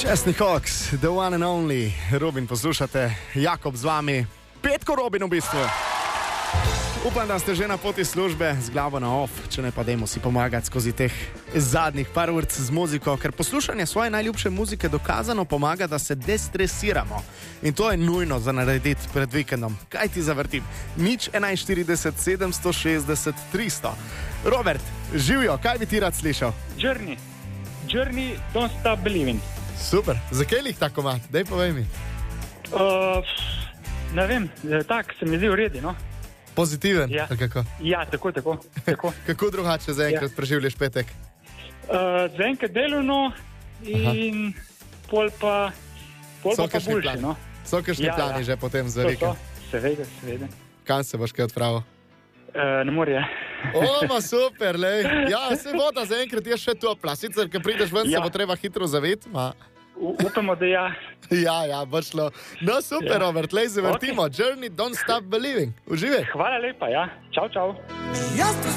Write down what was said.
Čestni Hawks, the one and only. Robin, poslušate, Jakob z vami, Petko Robin v bistvu. Upam, da ste že na poti službe z glavo na off, če ne pa dajmo si pomagati skozi teh zadnjih par ur z muziko, ker poslušanje svoje najljubše muzike dokazano pomaga, da se destresiramo. In to je nujno za narediti pred vikendom. Kaj ti zavrtim? 041 760 300. Robert, živijo, kaj bi ti rad slišal? Journey, Don't Stop Believing. Super, zakaj lih tako mat? Daj povej mi. Ne vem, tak se mi zdi v redu, no? Pozitiven? Ja, kako? Ja, tako. Kako drugače zaenkrat preživljaš petek? Zaenkrat delovno in pol pa boljše, no? So kakšni plani že potem za vikend? Seveda. Kam se boš kaj odpravil? Na morje. Ma super, lej. Ja, se voda zaenkrat je še topla. Sicer, ko prideš ven, se bo treba hitro zaveti. Upamo, da ja. Ja, bo šlo. No, super, Robert, lej, zavrtimo. Okay. Journey, Don't Stop Believing. Uživaj. Hvala lepa, ja. Čau.